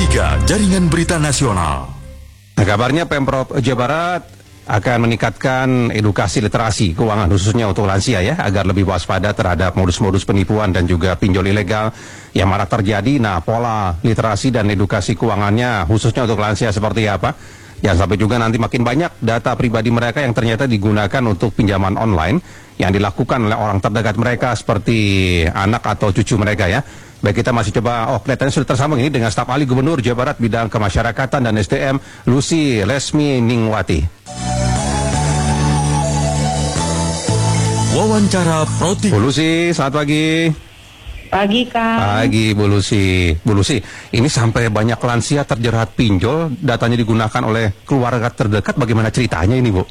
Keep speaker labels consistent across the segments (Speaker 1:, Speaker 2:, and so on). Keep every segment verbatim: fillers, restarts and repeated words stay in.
Speaker 1: tiga Jaringan Berita Nasional.
Speaker 2: Nah, kabarnya Pemprov Jawa Barat akan meningkatkan edukasi literasi keuangan khususnya untuk lansia ya, agar lebih waspada terhadap modus-modus penipuan dan juga pinjol ilegal yang marak terjadi. Nah, pola literasi dan edukasi keuangannya khususnya untuk lansia seperti apa? Jangan sampai juga nanti makin banyak data pribadi mereka yang ternyata digunakan untuk pinjaman online yang dilakukan oleh orang terdekat mereka seperti anak atau cucu mereka ya. Baik, kita masih coba, oh kelihatannya sudah tersambung ini dengan staf ahli Gubernur Jawa Barat bidang kemasyarakatan dan S D M, Lucy Lesmi Ningwati.
Speaker 1: Wawancara Proti.
Speaker 2: Bu Lucy, selamat pagi.
Speaker 3: Pagi, Kak.
Speaker 2: Pagi, Bu Lucy. Bu Lucy, ini sampai banyak lansia terjerat pinjol, datanya digunakan oleh keluarga terdekat, bagaimana ceritanya ini, Bu?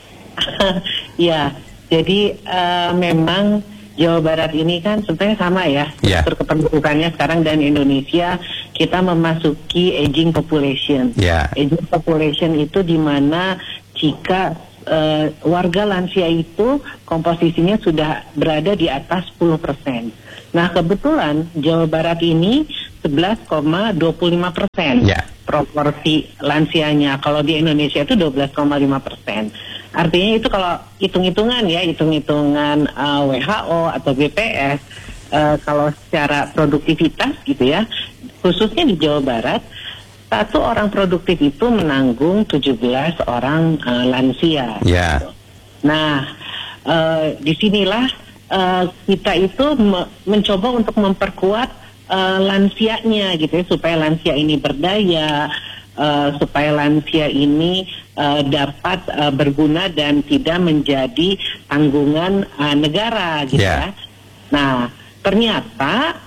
Speaker 3: Ya, jadi uh, memang Jawa Barat ini kan sebenarnya sama ya,
Speaker 2: yeah.
Speaker 3: struktur kependudukannya sekarang, dan Indonesia kita memasuki aging population.
Speaker 2: Yeah.
Speaker 3: Aging population itu di mana jika uh, warga lansia itu komposisinya sudah berada di atas sepuluh persen. Nah, kebetulan Jawa Barat ini sebelas koma dua puluh lima persen
Speaker 2: yeah.
Speaker 3: proporsi lansianya. Kalau di Indonesia itu dua belas koma lima persen. Artinya itu kalau hitung-hitungan ya, hitung-hitungan uh, W H O atau B P S, uh, kalau secara produktivitas gitu ya, khususnya di Jawa Barat, satu orang produktif itu menanggung tujuh belas orang uh, lansia.
Speaker 2: Yeah.
Speaker 3: Nah, uh, disinilah uh, kita itu me- mencoba untuk memperkuat uh, lansianya gitu ya, supaya lansia ini berdaya, uh, supaya lansia ini Uh, dapat uh, berguna dan tidak menjadi tanggungan uh, negara gitu
Speaker 2: yeah.
Speaker 3: ya. Nah, ternyata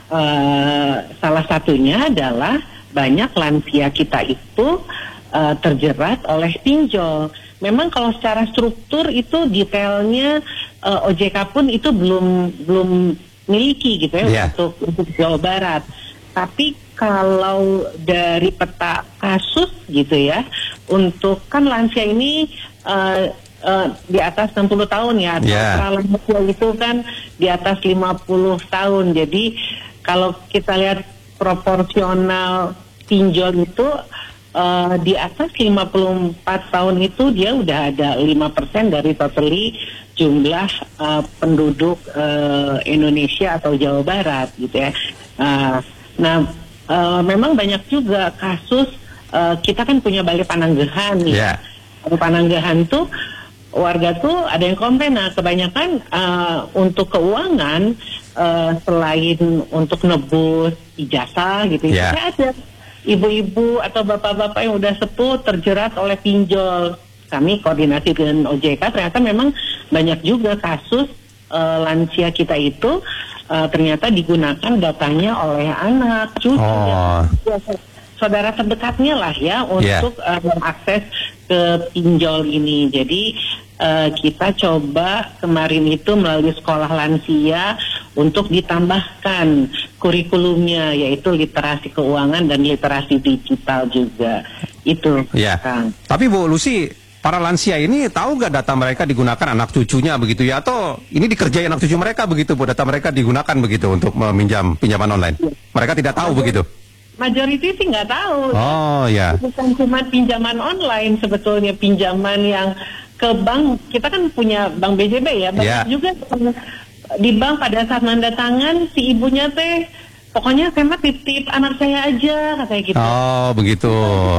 Speaker 3: uh, salah satunya adalah banyak lansia kita itu uh, terjerat oleh pinjol. Memang kalau secara struktur itu detailnya uh, O J K pun itu belum belum miliki gitu ya,
Speaker 2: yeah.
Speaker 3: untuk untuk Jawa Barat. Tapi kalau dari peta kasus gitu ya, untuk kan lansia ini uh, uh, di atas enam puluh tahun ya, atau
Speaker 2: yeah.
Speaker 3: lansia itu kan di atas lima puluh tahun. Jadi kalau kita lihat proporsional pinjol itu uh, di atas lima puluh empat tahun itu dia udah ada lima persen dari totally jumlah uh, penduduk uh, Indonesia atau Jawa Barat gitu ya. Uh, Nah, uh, memang banyak juga kasus, uh, kita kan punya Balai Pananggahan nih.
Speaker 2: Yeah.
Speaker 3: Balai Pananggahan tuh, warga tuh ada yang komplain. Nah, kebanyakan uh, untuk keuangan, uh, selain untuk nebus ijazah gitu,
Speaker 2: yeah.
Speaker 3: ya ada ibu-ibu atau bapak-bapak yang udah sepuh terjerat oleh pinjol. Kami koordinasi dengan O J K, ternyata memang banyak juga kasus uh, lansia kita itu Uh, ternyata digunakan datanya oleh anak, cucu,
Speaker 2: oh.
Speaker 3: ya, saudara terdekatnya lah ya, untuk yeah. uh, mengakses ke pinjol ini. Jadi uh, kita coba kemarin itu melalui sekolah lansia untuk ditambahkan kurikulumnya, yaitu literasi keuangan dan literasi digital juga. Itu.
Speaker 2: Ya.
Speaker 3: Kang.
Speaker 2: Tapi Bu Lucy, para lansia ini tahu nggak data mereka digunakan anak cucunya begitu ya, atau ini dikerjain anak cucu mereka begitu Bu, data mereka digunakan begitu untuk meminjam pinjaman online? Mereka tidak tahu begitu?
Speaker 3: Majority sih nggak tahu.
Speaker 2: Oh ya.
Speaker 3: Bukan cuma pinjaman online, sebetulnya pinjaman yang ke bank. Kita kan punya bank B J B ya, banyak
Speaker 2: yeah.
Speaker 3: juga di bank pada saat nanda tangan si ibunya teh, pokoknya saya mah titip anak saya aja katanya gitu.
Speaker 2: Oh begitu.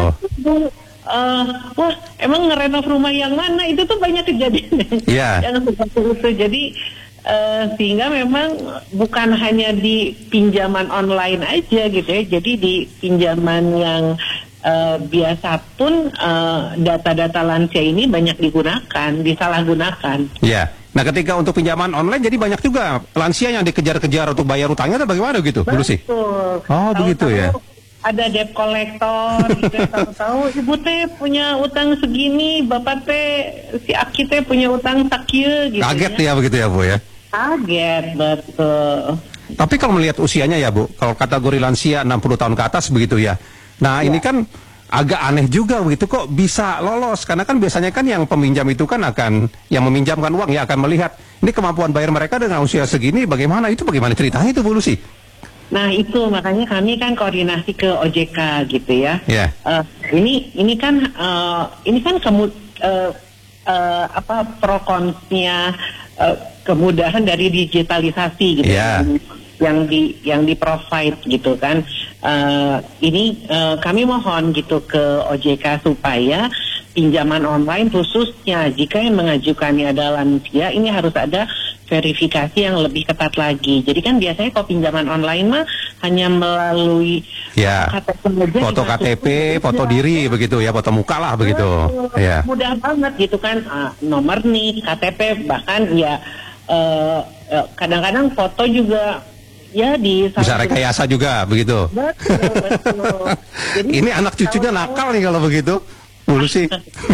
Speaker 3: Uh, wah, emang ngerenov rumah yang mana? Itu tuh banyak kejadian
Speaker 2: yeah.
Speaker 3: yang seperti itu. Jadi uh, sehingga memang bukan hanya di pinjaman online aja gitu ya. Jadi di pinjaman yang uh, biasa pun uh, data-data lansia ini banyak digunakan, disalahgunakan.
Speaker 2: Iya. Yeah. Nah, ketika untuk pinjaman online jadi banyak juga lansia yang dikejar-kejar untuk bayar utangnya, atau bagaimana gitu, Bu Lucy?
Speaker 3: Betul.
Speaker 2: Oh, begitu ya.
Speaker 3: Ada debt collector, gitu, tahu-tahu ibu teh punya utang segini, bapak teh si Aki teh punya utang sakieu gitu.
Speaker 2: Kaget
Speaker 3: ya.
Speaker 2: ya begitu ya Bu ya.
Speaker 3: Kaget, betul.
Speaker 2: Tapi kalau melihat usianya ya Bu, kalau kategori lansia enam puluh tahun ke atas begitu ya. Nah, ya. Ini kan agak aneh juga begitu, kok bisa lolos, karena kan biasanya kan yang peminjam itu kan akan yang meminjamkan uang ya akan melihat ini kemampuan bayar mereka dengan usia segini bagaimana, itu bagaimana ceritanya itu Bu Lucy?
Speaker 3: Nah itu makanya kami kan koordinasi ke O J K gitu ya.
Speaker 2: Ya.
Speaker 3: Eh, ini ini kan eh, ini kan kemu, eh, eh, apa pro kontra eh, kemudahan dari digitalisasi gitu
Speaker 2: Ya.
Speaker 3: yang, yang di yang di provide gitu kan. Eh, ini eh, kami mohon gitu ke O J K supaya pinjaman online khususnya jika yang mengajukannya adalah lansia, ini harus ada verifikasi yang lebih ketat lagi. Jadi kan biasanya kalau pinjaman online mah hanya melalui
Speaker 2: Ya.
Speaker 3: K T P aja,
Speaker 2: Foto K T P,
Speaker 3: dimasukin
Speaker 2: foto
Speaker 3: aja.
Speaker 2: diri begitu ya, foto muka lah begitu.
Speaker 3: Betul,
Speaker 2: Ya.
Speaker 3: mudah banget gitu kan. Ah, nomor nih K T P, bahkan ya eh, eh, kadang-kadang foto juga ya di
Speaker 2: Bisa rekayasa juga begitu.
Speaker 3: Betul, betul. Jadi,
Speaker 2: Ini anak cucunya
Speaker 3: kalau-
Speaker 2: nakal nih kalau begitu. Bu Lucy.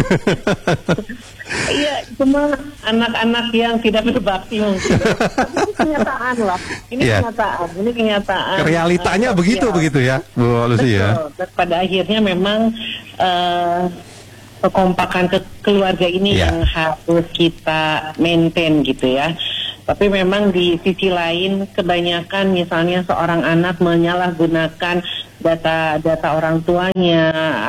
Speaker 3: Iya, cuma anak-anak yang tidak berbakti mungkin. Ini kenyataan lah. Ini
Speaker 2: Iya.
Speaker 3: kenyataan. Ini kenyataan.
Speaker 2: Realitanya
Speaker 3: eh,
Speaker 2: begitu
Speaker 3: sosial.
Speaker 2: begitu ya, Bu Lucy ya.
Speaker 3: Betul. Dan pada akhirnya memang eh, kekompakan ke keluarga ini
Speaker 2: Iya.
Speaker 3: yang harus kita maintain gitu ya. Tapi memang di sisi lain kebanyakan misalnya seorang anak menyalahgunakan data-data orang tuanya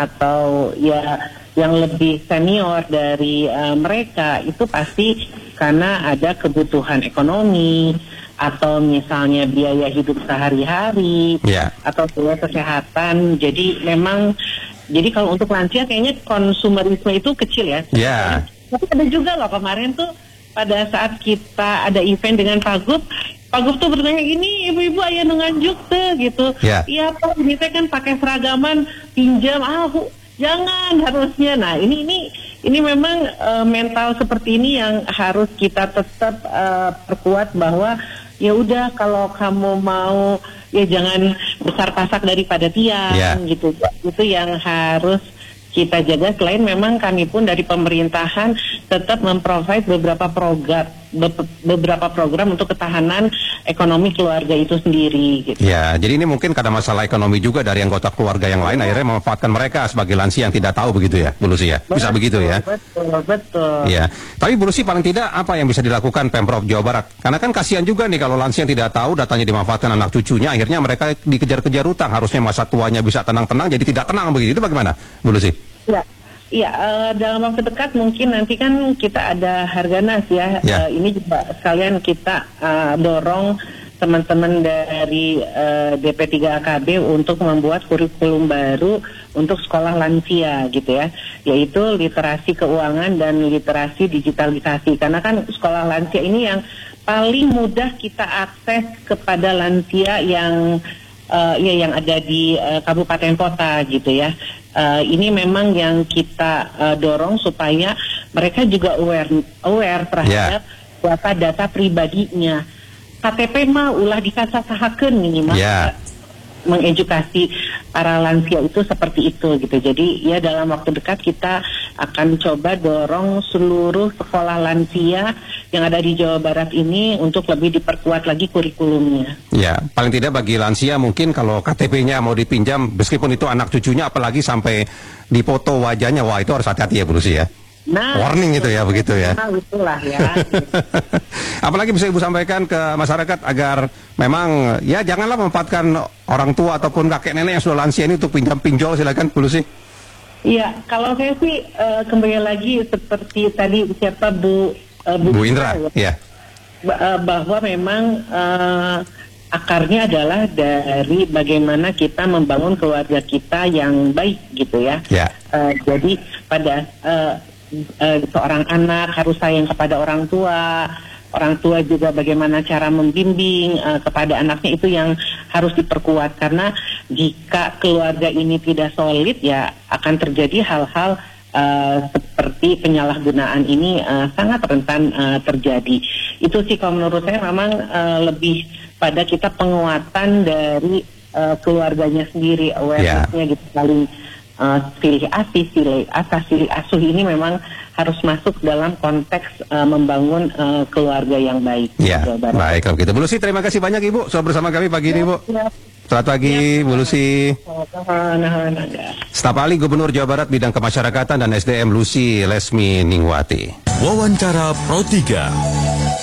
Speaker 3: atau ya yang lebih senior dari uh, mereka, itu pasti karena ada kebutuhan ekonomi atau misalnya biaya hidup sehari-hari
Speaker 2: Ya.
Speaker 3: atau biaya kesehatan. Jadi memang jadi kalau untuk lansia kayaknya konsumerisme itu kecil ya.
Speaker 2: Ya.
Speaker 3: Tapi ada juga loh kemarin tuh pada saat kita ada event dengan Pak Gup, Pak Gup tuh bertanya, ini ibu-ibu ayah nunganjuk tuh gitu.
Speaker 2: Ya.
Speaker 3: Iya Pak, ini teh kan pakai seragaman pinjam, ah bu, jangan harusnya. Nah ini ini ini memang uh, mental seperti ini yang harus kita tetap uh, perkuat bahwa ya udah kalau kamu mau ya jangan besar pasak daripada tiang
Speaker 2: Ya.
Speaker 3: gitu. Itu yang harus kita jaga. Selain memang kami pun dari pemerintahan tetap memprovide beberapa program be- beberapa program untuk ketahanan ekonomi keluarga itu sendiri gitu.
Speaker 2: Ya, jadi ini mungkin karena masalah ekonomi juga dari anggota keluarga yang lain akhirnya memanfaatkan mereka sebagai lansia yang tidak tahu begitu ya, Bu Lucy ya. Bisa
Speaker 3: Betul,
Speaker 2: begitu ya.
Speaker 3: Betul, betul.
Speaker 2: Iya, tapi Bu Lucy paling tidak apa yang bisa dilakukan Pemprov Jawa Barat? Karena kan kasihan juga nih kalau lansia yang tidak tahu datanya dimanfaatkan anak cucunya, akhirnya mereka dikejar-kejar utang. Harusnya masa tuanya bisa tenang-tenang, jadi tidak tenang begitu. Itu bagaimana, Bu Lucy?
Speaker 3: Ya, ya eh, dalam waktu dekat mungkin nanti kan kita ada Harganas ya.
Speaker 2: Ya.
Speaker 3: Eh, ini juga sekalian kita eh, dorong teman-teman dari eh, D P tiga A K B untuk membuat kurikulum baru untuk sekolah lansia gitu ya, yaitu literasi keuangan dan literasi digitalisasi. Karena kan sekolah lansia ini yang paling mudah kita akses kepada lansia yang uh, ya yang ada di uh, kabupaten kota gitu ya. Uh, ini memang yang kita uh, dorong supaya mereka juga aware aware terhadap data-data pribadinya. K T P mah ulah dikasasahakeun minimal.
Speaker 2: Ya.
Speaker 3: Mengedukasi para lansia itu seperti itu gitu. Jadi ya dalam waktu dekat kita akan coba dorong seluruh sekolah lansia yang ada di Jawa Barat ini untuk lebih diperkuat lagi kurikulumnya.
Speaker 2: Ya, paling tidak bagi lansia mungkin kalau K T P-nya mau dipinjam, meskipun itu anak cucunya, apalagi sampai dipoto wajahnya, wah itu harus hati-hati ya Bu Lucy ya.
Speaker 3: Nah,
Speaker 2: Warning itu ya, begitu ya.
Speaker 3: Nah, itulah ya.
Speaker 2: Apalagi bisa Ibu sampaikan ke masyarakat agar memang ya janganlah memanfaatkan orang tua ataupun kakek nenek yang sudah lansia ini untuk pinjam pinjol, silakan Bu Lucy.
Speaker 3: Iya, kalau saya sih eh, kembali lagi seperti tadi siapa Bu eh,
Speaker 2: Bu Indra, ya.
Speaker 3: Ba- eh, bahwa memang eh, akarnya adalah dari bagaimana kita membangun keluarga kita yang baik gitu ya.
Speaker 2: Ya.
Speaker 3: Eh, jadi pada eh, eh, seorang anak harus sayang kepada orang tua. Orang tua juga bagaimana cara membimbing uh, kepada anaknya, itu yang harus diperkuat. Karena jika keluarga ini tidak solid ya akan terjadi hal-hal uh, seperti penyalahgunaan ini uh, sangat rentan uh, terjadi. Itu sih kalau menurut saya memang uh, lebih pada kita penguatan dari uh, keluarganya sendiri, awareness-nya gitu, saling uh, pilih asih, pilih asah, pilih asuh ini memang harus masuk dalam konteks uh, membangun uh, keluarga yang baik.
Speaker 2: Ya,
Speaker 3: Jawa Barat.
Speaker 2: baik kalau gitu. Bu Lucy, terima kasih banyak Ibu sudah bersama kami pagi ini Bu.
Speaker 3: Ya,
Speaker 2: Selamat pagi Bu Lucy.
Speaker 3: nah, nah, nah, nah.
Speaker 2: Staf ahli Gubernur Jawa Barat bidang kemasyarakatan dan S D M Lucy Lesmi Ningwati.
Speaker 1: Wawancara Pro tiga.